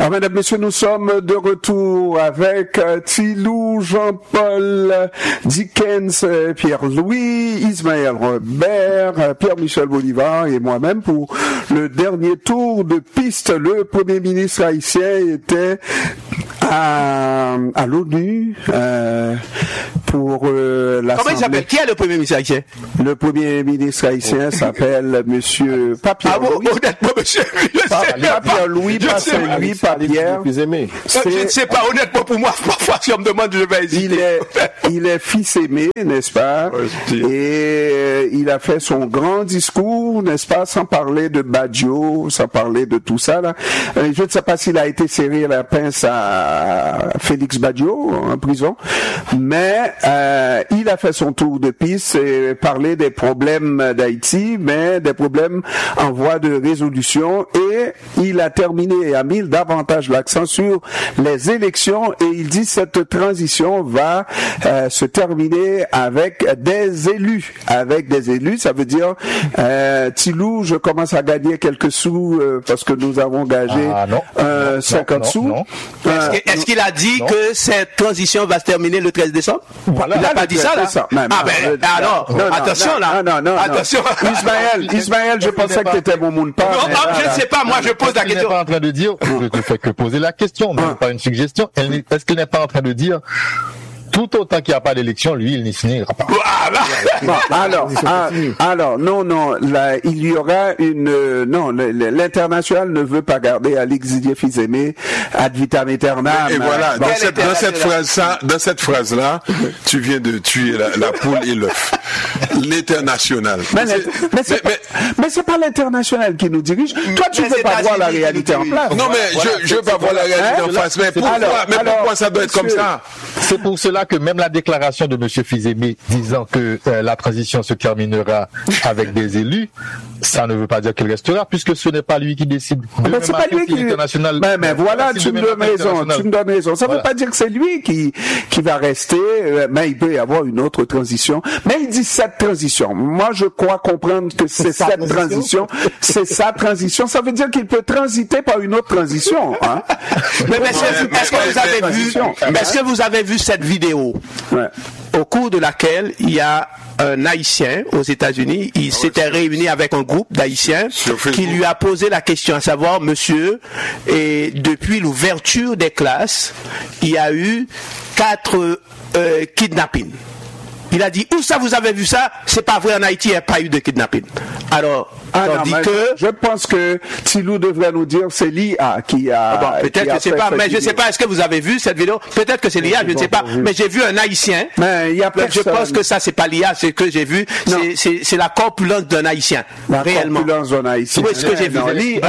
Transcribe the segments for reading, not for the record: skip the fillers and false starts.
Alors, mesdames, messieurs, nous sommes de retour avec Tilou, Jean-Paul, Dickens, Pierre-Louis, Ismaël Robert, Pierre-Michel Bolivar et moi-même pour le dernier tour de piste. Le Premier ministre haïtien était à l'ONU pour l'Assemblée. Comment il s'appelle? Qui est le Premier ministre haïtien? Le Premier ministre haïtien s'appelle Monsieur Papier. Ah bon, honnêtement, monsieur, Pierre-Louis, pas Saint-Louis, pas Pierre. Je ne sais pas, honnêtement, pour moi, parfois, si on me demande, je vais hésiter. Il est fils aimé, n'est-ce pas? Et il a fait son grand discours, n'est-ce pas, sans parler de Badio, sans parler de tout ça, là. Je ne sais pas s'il a été serré la pince à Félix Badio, en prison, mais il a fait son tour de piste et parlé des problèmes d'Haïti, mais des problèmes en voie de résolution, et il a terminé et a mis davantage l'accent sur les élections, et il dit cette transition va se terminer avec des élus. Avec des élus, ça veut dire Tilou, je commence à gagner quelques sous parce que nous avons gagé 50 sous. Est-ce qu'il a dit que cette transition va se terminer le 13 décembre? Voilà, il n'a pas dit ça, là? Attention, là. Attention. Ismaël, je pensais que tu étais mon monde pas. Non, je ne sais pas, moi je pose la question. Il n'est pas en train de dire, je ne fais que poser la question, mais pas une suggestion. Est-ce qu'il n'est pas en train de dire, tout autant qu'il n'y a pas d'élection, lui, il n'y signera pas. Alors, non, là, il y aura l'international ne veut pas garder Alix Didier Fils-Aimé ad vitam aeternam. Et voilà, dans cette phrase-là, tu viens de tuer la poule et l'œuf. L'international. Mais c'est pas l'international qui nous dirige. Toi, tu veux pas voir la réalité en place. Non, mais je veux pas voir la réalité en face. Mais pourquoi ça doit être comme ça? C'est pour cela que même la déclaration de M. Fils-Aimé disant que la transition se terminera avec des élus, ça ne veut pas dire qu'il restera, puisque ce n'est pas lui qui décide. Mais c'est pas lui qui... Mais voilà, tu me donnes raison. Ça ne veut pas dire que c'est lui qui va rester, mais il peut y avoir une autre transition. Mais il dit cette transition. Moi, je crois comprendre que c'est cette transition. C'est sa transition. Ça veut dire qu'il peut transiter par une autre transition. Hein? Est-ce que vous avez vu cette vidéo au cours de laquelle il y a un Haïtien aux États-Unis, il s'était réuni avec un groupe d'Haïtiens qui lui a posé la question, à savoir, monsieur, et depuis l'ouverture des classes, il y a eu 4 kidnappings. Il a dit, où ça vous avez vu ça? C'est pas vrai, en Haïti, il n'y a pas eu de kidnapping. Alors, je pense que Tilou devrait nous dire c'est l'IA qui a. Peut-être, je sais pas, mais je sais pas, est-ce que vous avez vu cette vidéo? Peut-être que c'est l'IA, je ne sais pas, mais j'ai vu un Haïtien. Mais il y a personne. Je pense que ça, c'est pas l'IA, c'est que j'ai vu, c'est la corpulence d'un Haïtien. Réellement. La corpulence d'un Haïtien. Oui, ce que j'ai vu.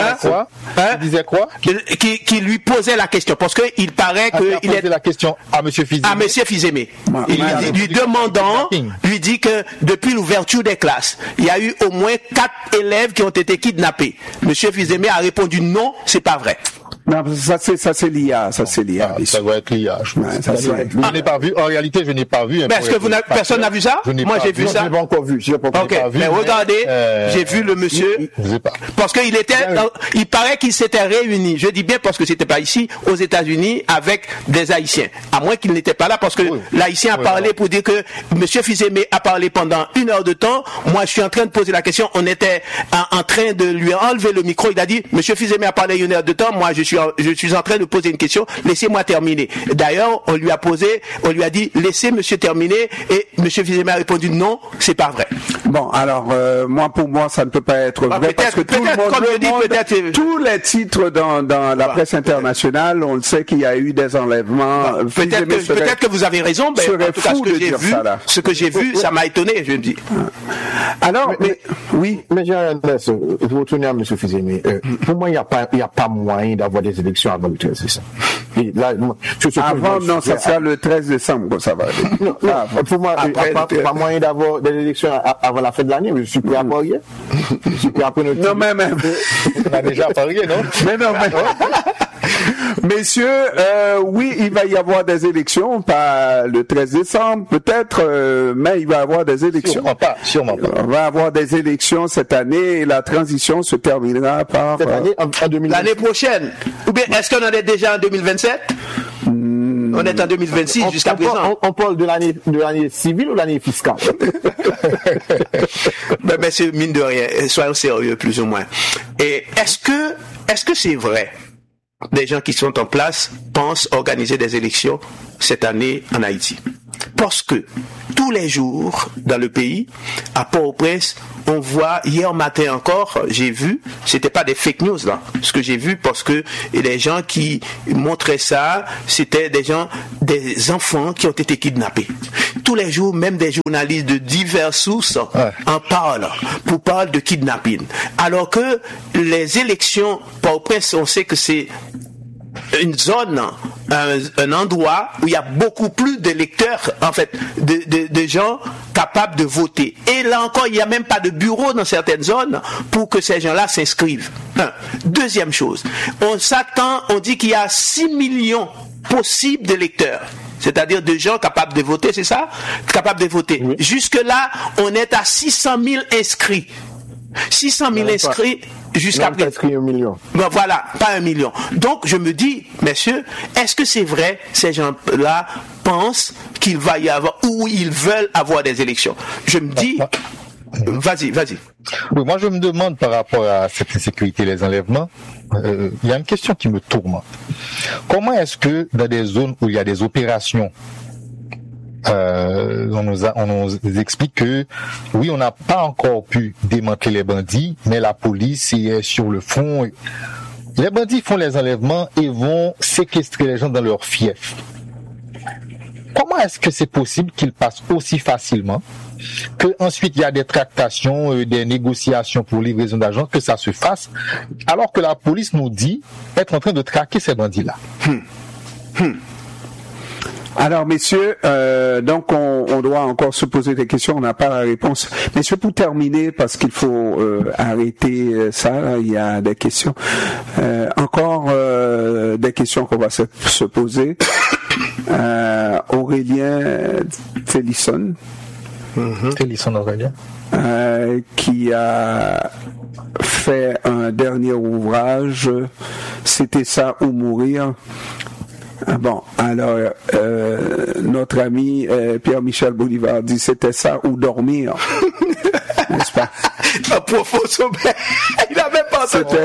Il disait quoi? Qui lui posait la question, parce qu'il paraît qu'il posé la question à M. Fils-Aimé. À M. Fils-Aimé. Il lui demandant, lui dit que depuis l'ouverture des classes, il y a eu au moins 4 élèves qui ont été kidnappés. Monsieur Fils-Aimé a répondu non, c'est pas vrai. Non, ça c'est l'IA, ça doit être l'IA. Je n'ai pas vu. En réalité, je n'ai pas vu. Mais est-ce que personne n'a vu ça? Moi, j'ai vu ça. Je n'ai pas encore vu. Mais regardez, j'ai vu le monsieur. Parce qu'il il paraît qu'il s'était réuni. Je dis bien parce que c'était pas ici, aux États-Unis, avec des Haïtiens. À moins qu'il n'était pas là, parce que l'Haïtien a parlé pour dire que monsieur Fils-Aimé a parlé pendant 1 heure de temps. Moi, je suis en train de poser la question. On était en train de lui enlever le micro. Il a dit, monsieur Fils-Aimé a parlé 1 heure de temps. Moi, je suis en train de poser une question, laissez-moi terminer. D'ailleurs, on lui a dit, laissez monsieur terminer, et monsieur Fils-Aimé a répondu non, c'est pas vrai. Bon, alors, pour moi, ça ne peut pas être vrai, parce que tout le monde, tous les titres dans la presse internationale, on le sait qu'il y a eu des enlèvements. Peut-être que vous avez raison, mais en tout cas, ce que j'ai vu, ça m'a étonné, je me dis. Alors, oui. Mais Jean-Ernest, vous retournez à monsieur Fils-Aimé. Pour moi, il n'y a pas moyen d'avoir des élections avant le 13 décembre. Et là, ça sera le 13 décembre, ça va aller. Pour moi, il n'y a pas moyen d'avoir des élections avant la fin de l'année, mais je suis prêt à parier. Non, mais on a déjà parié, non? Mais non, Messieurs, oui, il va y avoir des élections, pas le 13 décembre peut-être, mais il va y avoir des élections. Sûrement pas. On va avoir des élections cette année et la transition se terminera par... Cette année, en 2020. L'année prochaine. Ou bien, est-ce qu'on en est déjà en 2027? On est en 2026 jusqu'à présent. On parle de l'année civile ou l'année fiscale? Mais c'est mine de rien, soyons sérieux plus ou moins. Et est-ce que c'est vrai? Des gens qui sont en place pensent organiser des élections cette année en Haïti. Parce que tous les jours dans le pays, à Port-au-Prince, on voit, hier matin encore, j'ai vu, c'était pas des fake news là, ce que j'ai vu parce que les gens qui montraient ça, c'était des enfants qui ont été kidnappés. Tous les jours, même des journalistes de diverses sources en parlent, pour parler de kidnapping. Alors que les élections, Port-au-Prince, on sait que c'est une zone, un endroit où il y a beaucoup plus d'électeurs, en fait, de gens capables de voter. Et là encore, il n'y a même pas de bureau dans certaines zones pour que ces gens-là s'inscrivent. Deuxième chose, on dit qu'il y a 6 millions possibles d'électeurs. C'est-à-dire de gens capables de voter, c'est ça? Capables de voter. Oui. Jusque-là, on est à 600 000 inscrits. 600 000 inscrits jusqu'à présent. 1 million. Ben voilà, pas 1 million. Donc, je me dis, messieurs, est-ce que c'est vrai, ces gens-là pensent qu'il va y avoir, ou ils veulent avoir des élections? Je me dis, vas-y. Oui, moi, je me demande par rapport à cette insécurité, les enlèvements, il y a une question qui me tourmente. Comment est-ce que dans des zones où il y a des opérations, on nous explique que oui, on n'a pas encore pu démanteler les bandits, mais la police est sur le front. Les bandits font les enlèvements et vont séquestrer les gens dans leur fief. Comment est-ce que c'est possible qu'ils passent aussi facilement, que ensuite il y a des tractations, des négociations pour livraison d'argent, que ça se fasse, alors que la police nous dit être en train de traquer ces bandits-là? Alors, messieurs, donc on doit encore se poser des questions, on n'a pas la réponse. Messieurs, pour terminer, parce qu'il faut arrêter ça, là, il y a des questions. Encore des questions qu'on va se poser. Aurélien Félisson. Félisson Aurélien. Qui a fait un dernier ouvrage, C'était ça ou mourir. Bon, alors, notre ami Pierre-Michel Bolivar dit c'était ça ou dormir, n'est-ce pas? Un profond sommeil. Il n'avait pas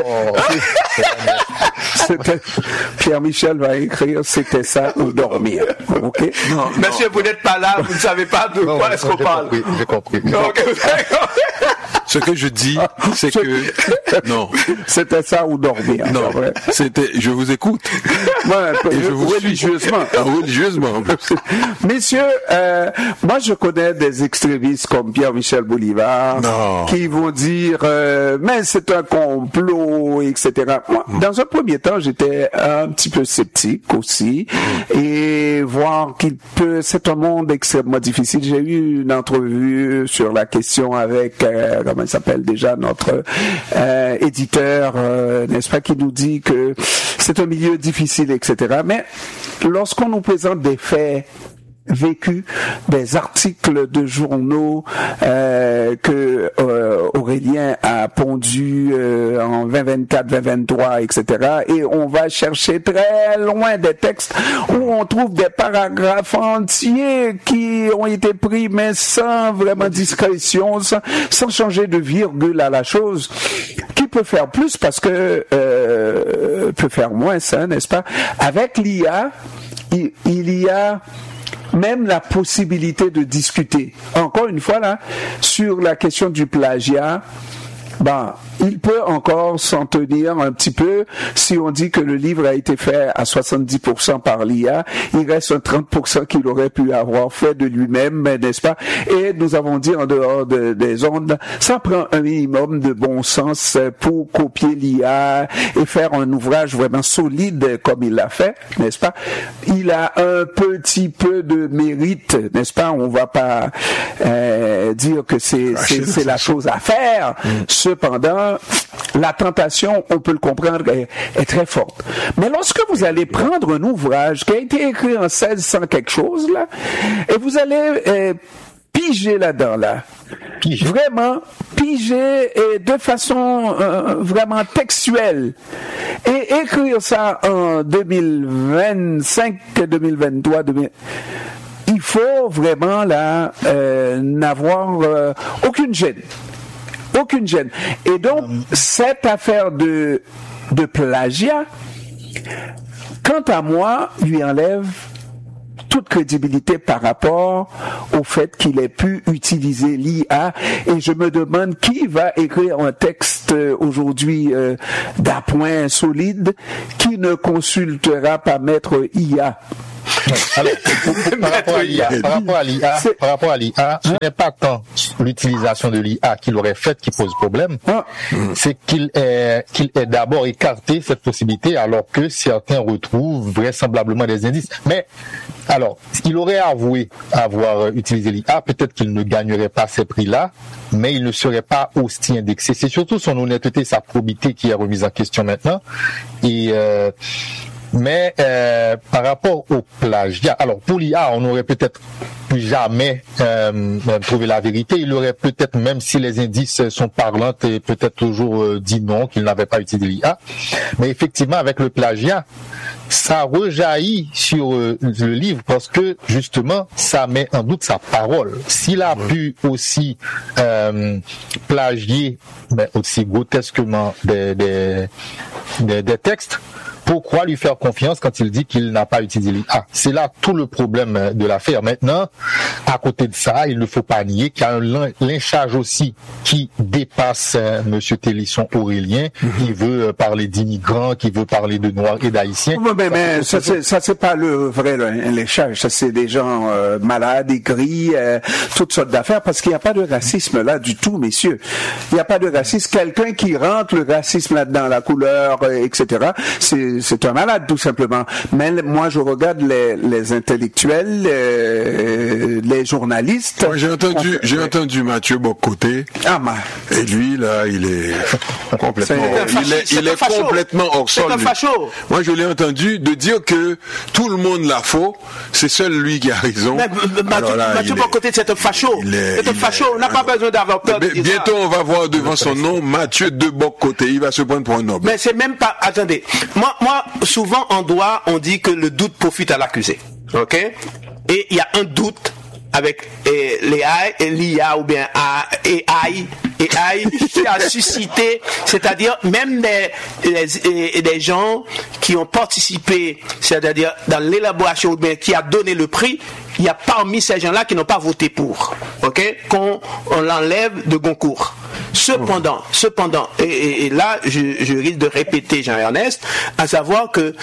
c'était Pierre-Michel va écrire c'était ça ou dormir. Ok? Non, monsieur, vous n'êtes pas là, vous ne savez pas de quoi est-ce qu'on parle. J'ai compris. Ce que je dis, c'est que non. C'était ça ou dormir. Non, c'était. Je vous écoute. Et je vous religieusement. Religieusement. Messieurs, moi je connais des extrémistes comme Pierre-Michel Bolivar qui vont dire mais c'est un complot, etc. Moi, dans un premier temps, j'étais un petit peu sceptique aussi et voir c'est un monde extrêmement difficile. J'ai eu une entrevue sur la question avec comment il s'appelle déjà notre éditeur, n'est-ce pas, qui nous dit que c'est un milieu difficile, etc. Mais lorsqu'on nous présente des faits vécu, des articles de journaux que Aurélien a pondus en 2024, 2023, etc. Et on va chercher très loin des textes où on trouve des paragraphes entiers qui ont été pris, mais sans vraiment discrétion, sans changer de virgule à la chose. Qui peut faire plus parce que peut faire moins, ça, n'est-ce pas? Avec l'IA, il y a même la possibilité de discuter. Encore une fois, là, sur la question du plagiat, il peut encore s'en tenir un petit peu si on dit que le livre a été fait à 70% par l'IA, il reste un 30% qu'il aurait pu avoir fait de lui-même, n'est-ce pas? Et nous avons dit en dehors des ondes, ça prend un minimum de bon sens pour copier l'IA et faire un ouvrage vraiment solide comme il l'a fait, n'est-ce pas? Il a un petit peu de mérite, n'est-ce pas? On va pas dire que c'est la chose à faire. Cependant, la tentation, on peut le comprendre, est très forte. Mais lorsque vous allez prendre un ouvrage qui a été écrit en 1600 quelque chose, là, et vous allez piger là-dedans, là, vraiment piger et de façon vraiment textuelle, et écrire ça en 2025, 2023, il faut vraiment là n'avoir aucune gêne. Aucune gêne. Et donc, cette affaire de plagiat, quant à moi, lui enlève toute crédibilité par rapport au fait qu'il ait pu utiliser l'IA. Et je me demande qui va écrire un texte aujourd'hui d'appoint solide qui ne consultera pas Maître IA. Alors, par rapport à l'IA, ce n'est pas tant l'utilisation de l'IA qu'il aurait faite qui pose problème, c'est qu'il ait d'abord écarté cette possibilité alors que certains retrouvent vraisemblablement des indices. Mais, alors, il aurait avoué avoir utilisé l'IA, peut-être qu'il ne gagnerait pas ces prix-là, mais il ne serait pas aussi indexé. C'est surtout son honnêteté, sa probité qui est remise en question maintenant. Mais par rapport au plagiat, alors pour l'IA, on n'aurait peut-être plus jamais trouvé la vérité. Il aurait peut-être, même si les indices sont parlants, et peut-être toujours dit non, qu'il n'avait pas utilisé l'IA. Mais effectivement, avec le plagiat, ça rejaillit sur le livre parce que justement, ça met en doute sa parole. S'il a pu aussi plagier, mais aussi grotesquement des textes, pourquoi lui faire confiance quand il dit qu'il n'a pas utilisé l'IA? C'est là tout le problème de l'affaire. Maintenant, à côté de ça, il ne faut pas nier qu'il y a un lynchage aussi qui dépasse Monsieur Télisson Aurélien, qui veut parler d'immigrants, qui veut parler de Noirs et d'Haïtiens. Mais ça c'est pas le vrai lynchage. Ça c'est des gens malades, aigris, toutes sortes d'affaires, parce qu'il n'y a pas de racisme là du tout, messieurs. Il n'y a pas de racisme. Quelqu'un qui rentre le racisme là-dedans, la couleur, etc., c'est un malade tout simplement. Mais moi je regarde les intellectuels, les journalistes. Moi, j'ai entendu Mathieu Bocoté. Et lui là, il est complètement, complètement hors sol. Moi je l'ai entendu de dire que tout le monde l'a faux, c'est seul lui qui a raison. Mathieu Bocoté, c'est un facho. C'est un facho. On n'a pas besoin d'avoir peur. Bientôt on va voir devant son nom Mathieu de Bocoté. Il va se prendre pour un noble. Mais c'est même pas. Attendez. Moi, souvent en droit, on dit que le doute profite à l'accusé. Ok? Et il y a un doute avec l'IA ou bien AI qui a suscité, c'est-à-dire même des gens qui ont participé, c'est-à-dire dans l'élaboration ou bien qui a donné le prix, il y a parmi ces gens-là qui n'ont pas voté pour, ok, qu'on l'enlève de Goncourt. Cependant, et là, je risque de répéter Jean-Ernest, à savoir que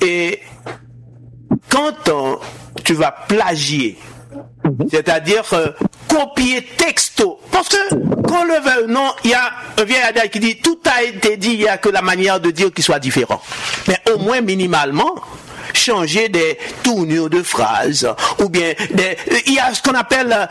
quand tu vas plagier, c'est-à-dire copier texto, parce que qu'on le veuille ou non, il y a un vieil adage qui dit tout a été dit, il n'y a que la manière de dire qui soit différent. Mais au moins minimalement, changer des tournures de phrases, ou bien il y a ce qu'on appelle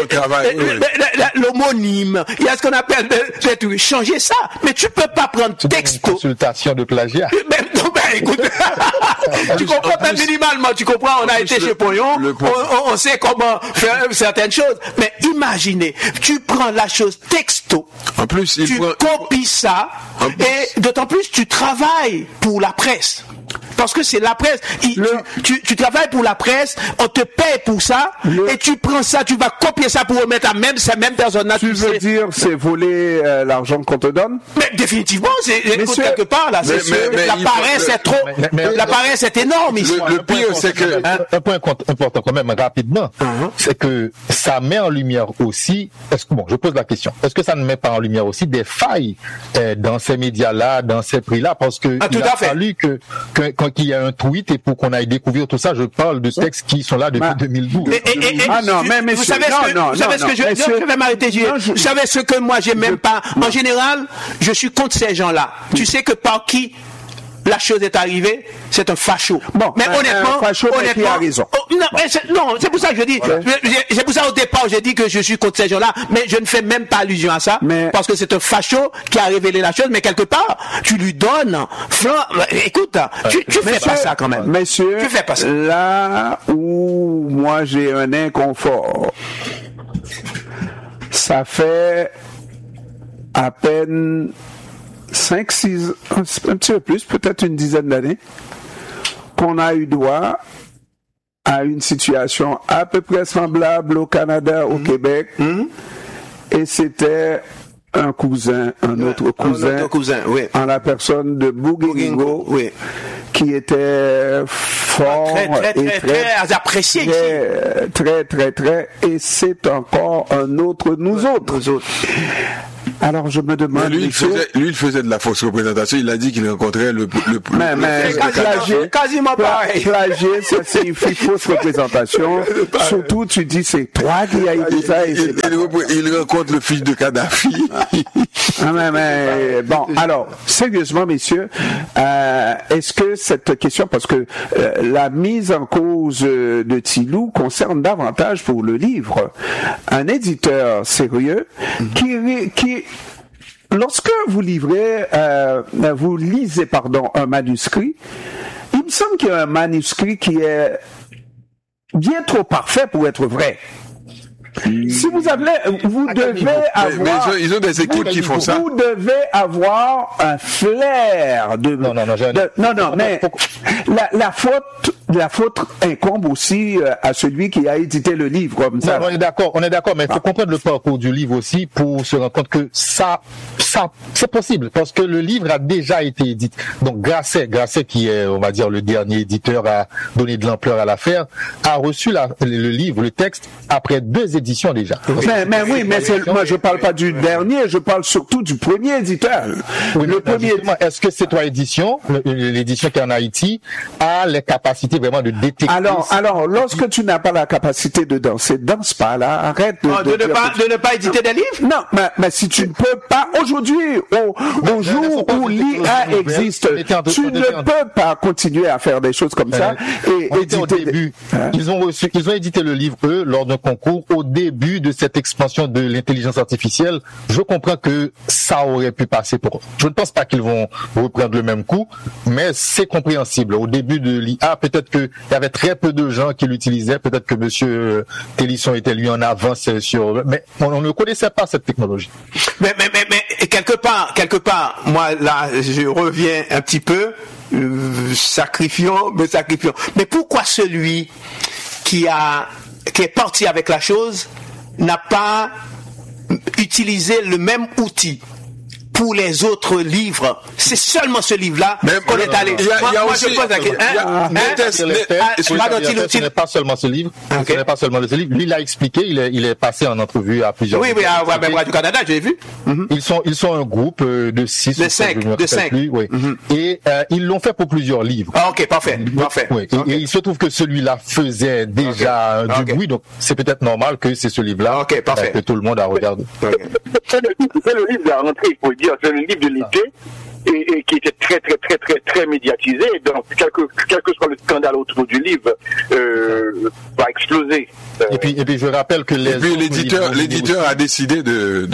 l'homonyme, il y a ce qu'on appelle changer ça, mais tu peux pas prendre texto. Une consultation de plagiat. Écoute, tu comprends pas minimalement, tu comprends, on a été chez Poyon, on sait comment faire certaines choses, mais imaginez, tu prends la chose texto, en plus, tu copies ça, et d'autant plus tu travailles pour la presse. Parce que c'est la presse. Tu travailles pour la presse, on te paye pour ça, et tu prends ça, tu vas copier ça pour remettre à ces mêmes personnes-là. Tu veux dire, c'est voler l'argent qu'on te donne? Mais définitivement, c'est quelque part là. La paresse est trop. La paresse est énorme ici. Le pire, c'est que un point important quand même rapidement, c'est que ça met en lumière aussi. Je pose la question. Est-ce que ça ne met pas en lumière aussi des failles dans ces médias-là, dans ces prix-là, parce que il a fallu quand il y a un tweet et pour qu'on aille découvrir tout ça, je parle de textes qui sont là depuis 2012. Vous savez ce que je vais m'arrêter. Vous savez ce que moi j'aime même pas. En général, je suis contre ces gens-là. Tu sais que par qui la chose est arrivée, c'est un facho. Bon, mais honnêtement, qui a raison. Non, c'est pour ça que je dis, c'est pour ça au départ j'ai dit que je suis contre ces gens-là, mais je ne fais même pas allusion à ça, parce que c'est un facho qui a révélé la chose, mais quelque part, tu lui donnes, écoute, tu fais pas ça quand même. Messieurs, tu fais pas ça. Là où moi j'ai un inconfort, ça fait à peine 5-6, un petit peu plus, peut-être une dizaine d'années, qu'on a eu droit à une situation à peu près semblable au Canada, au Québec, et c'était un autre cousin, oui. en la personne de Bouguingo, oui. qui était fort très apprécié ici. Très, et c'est encore un autre nous autres. Alors je me demande. Lui, il faisait de la fausse représentation. Il a dit qu'il rencontrait le quasiment pareil. Plagier, ça signifie fausse représentation. Surtout, tu dis c'est toi qui as dit ça. Il rencontre le fils de Kadhafi. Bon, alors sérieusement, messieurs, est-ce que cette question, parce que la mise en cause de Tilou concerne davantage pour le livre un éditeur sérieux qui lorsque vous lisez un manuscrit, il me semble qu'il y a un manuscrit qui est bien trop parfait pour être vrai. Si vous devez avoir. Mais ils ont des équipes qui font ça. Vous devez avoir un flair de. Non, mais la faute incombe aussi à celui qui a édité le livre comme ça. Non, on est d'accord, mais il faut comprendre le parcours du livre aussi pour se rendre compte que ça, c'est possible, parce que le livre a déjà été édité. Donc, Grasset, qui est, on va dire, le dernier éditeur à donner de l'ampleur à l'affaire, a reçu le livre, le texte, après 2 éditions déjà. Mais moi je parle pas du dernier, je parle surtout du premier éditeur. Oui, le premier. Est-ce que cette édition, l'édition qui est en Haïti, a les capacités vraiment de détecter? Alors, lorsque tu n'as pas la capacité de danse pas là, arrête de ne pas éditer des livres? Non, mais si tu ne peux pas, aujourd'hui, au jour où l'IA existe, tu ne peux pas continuer à faire des choses comme ça et éditer au début. Ils ont édité le livre, eux, lors d'un concours, au début de cette expansion de l'intelligence artificielle. Je comprends que ça aurait pu passer pour eux. Je ne pense pas qu'ils vont reprendre le même coup, mais c'est compréhensible. Au début de l'IA, peut-être qu'il y avait très peu de gens qui l'utilisaient, peut-être que monsieur Télisson était lui en avance mais on ne connaissait pas cette technologie. Mais quelque part, moi là, je reviens un petit peu, sacrifions. Mais pourquoi celui qui est parti avec la chose n'a pas utilisé le même outil pour les autres livres? C'est seulement ce livre-là qu'on est allé. Moi, je pose la question. Ce n'est pas seulement ce livre. Ce n'est pas seulement ce livre. Lui, il a expliqué, il est passé en entrevue à plusieurs. Oui, du Canada, j'ai vu. Ils sont un groupe de 6 de 5. Oui. Et ils l'ont fait pour plusieurs livres. Ah, ok, parfait. Oui. Et il se trouve que celui-là faisait déjà du bruit, donc c'est peut-être normal que c'est ce livre-là que tout le monde a regardé. C'est le livre de la rentrée, il faut dire. C'est le livre de l'été et qui était très médiatisé. Donc, quel que soit le scandale autour du livre, va exploser. Et puis je rappelle que l'éditeur a décidé de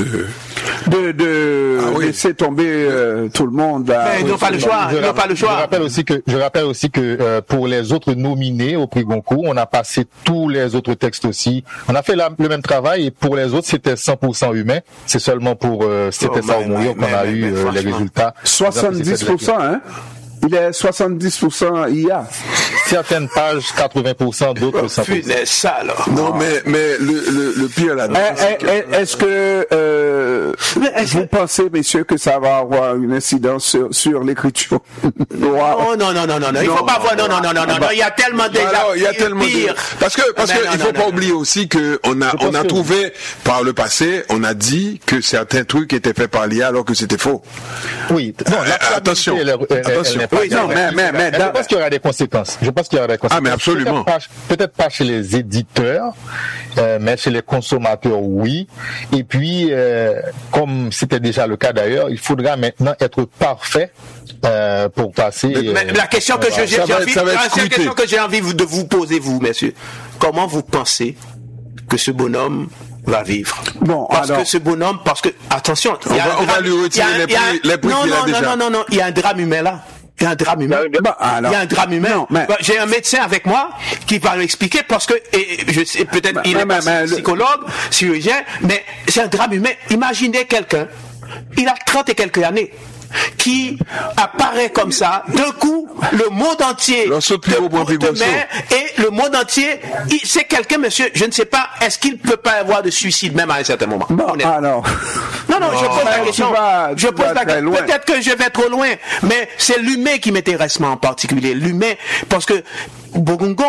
laisser tomber tout le monde. Mais ils n'ont pas le choix. Je rappelle aussi que pour les autres nominés au prix Goncourt, on a passé tous les autres textes aussi. On a fait le même travail et pour les autres, c'était 100% humain. C'est seulement pour C'était ça ou mourir qu'on a eu les résultats. 70%, hein? Il est 70% IA. Certaines pages, 80%, d'autres 100%. C'est ça, alors. Non, mais le pire là-dedans. Est-ce que vous pensez, messieurs, que ça va avoir une incidence sur l'écriture? Non. Il faut pas voir. Non. Il y a tellement pire. Parce que il faut pas oublier aussi que on a trouvé par le passé, on a dit que certains trucs étaient faits par l'IA alors que c'était faux. Oui. Non, attention. Elle n'est Oui, non, mais je pense qu'il y aura des conséquences. Ah, mais absolument. Peut-être pas chez les éditeurs, mais chez les consommateurs, oui. Et puis, comme c'était déjà le cas d'ailleurs, il faudra maintenant être parfait pour passer. Mais la question que j'ai envie de vous poser, vous, messieurs, comment vous pensez que ce bonhomme va vivre? Bon, attention, on va lui retirer les prix qu'il a déjà. Non, il y a un drame humain là. Il y a un drame humain. Il y a un drame humain. J'ai un médecin avec moi qui va m'expliquer parce que je sais peut-être il est pas psychologue, chirurgien, mais c'est un drame humain. Imaginez quelqu'un, il a 30 et quelques années, qui apparaît comme ça, d'un coup, le monde entier te met, et le monde entier, c'est quelqu'un, monsieur, je ne sais pas, est-ce qu'il ne peut pas avoir de suicide même à un certain moment? Non, je pose la question. Peut-être que je vais trop loin, mais c'est l'humain qui m'intéresse en particulier, l'humain, parce que Bougingo,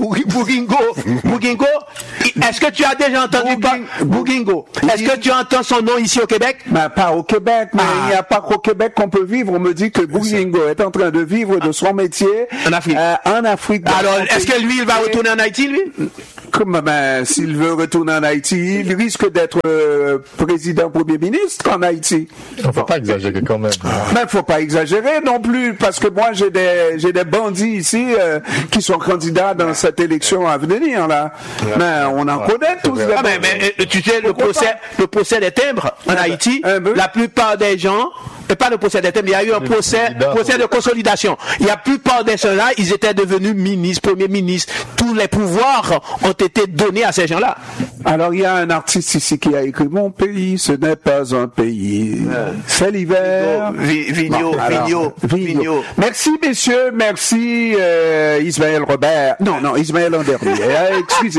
est-ce que tu as déjà entendu Bougingo? Est-ce que tu entends son nom ici au Québec? Pas au Québec, mais il n'y a pas qu'au Québec qu'on peut vivre. On me dit que Bougingo est en train de vivre de son métier en Afrique. Alors, est-ce que lui, il va retourner en Haïti, lui? S'il veut retourner en Haïti, il risque d'être président, premier ministre en Haïti. Il ne faut pas exagérer quand même. Mais il ne faut pas exagérer non plus, parce que moi, j'ai des bandits ici qui sont candidats dans cette élection à venir, là. Mais on en connaît tous. Mais tu sais, le procès des timbres en Haïti, la plupart des gens, et pas le procès des timbres, il y a eu un procès de consolidation. La plupart des gens-là, ils étaient devenus ministres, premiers ministres. Tous les pouvoirs ont été donnés à ces gens-là. Alors, il y a un artiste ici qui a écrit « Mon pays, ce n'est pas un pays. C'est l'hiver. » Vigno. Merci, messieurs. Merci, Ismaël Robert. Non, Ismaël en dernier. Excusez.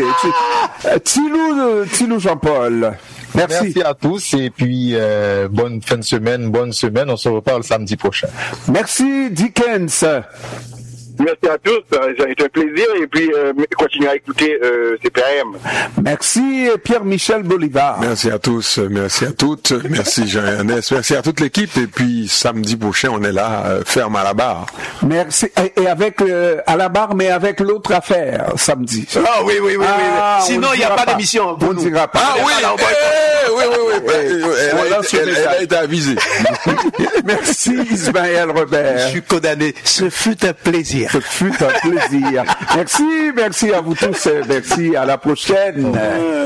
Tilou Jean-Paul. Merci à tous et puis bonne fin de semaine, bonne semaine. On se reparle samedi prochain. Merci, Dickens. Merci à tous, ça a été un plaisir et puis continuez à écouter CPAM. Merci Pierre-Michel Bolivar. Merci à tous, merci à toutes, merci Jean-Ernest, merci à toute l'équipe et puis samedi prochain on est là, ferme à la barre. Merci et avec à la barre mais avec l'autre affaire samedi. Ah oui. Sinon il n'y a pas d'émission. On ne dira pas. Ah oui. Elle a été avisée. Merci Ismaël Robert. Je suis condamné. Ce fut un plaisir. Merci à vous tous, merci, à la prochaine.